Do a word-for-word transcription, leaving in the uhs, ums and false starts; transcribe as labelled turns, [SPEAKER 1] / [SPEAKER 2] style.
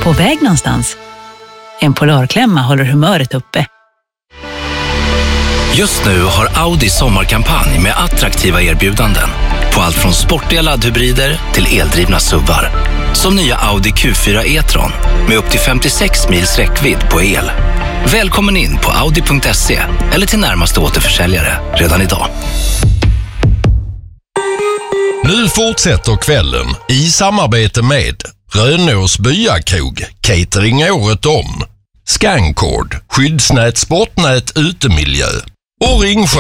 [SPEAKER 1] På väg någonstans? En Polarklämma håller humöret uppe.
[SPEAKER 2] Just nu har Audi sommarkampanj med attraktiva erbjudanden på allt från sportiga laddhybrider till eldrivna S U V:ar. Som nya Audi Q fyra e-tron med upp till femtiosex mils räckvidd på el. Välkommen in på audi punkt se eller till närmaste återförsäljare redan idag.
[SPEAKER 3] Nu fortsätter kvällen i samarbete med Rönås Byakrog, catering året om, Scancord, skyddsnät, sportnät, utemiljö och Ringsjö.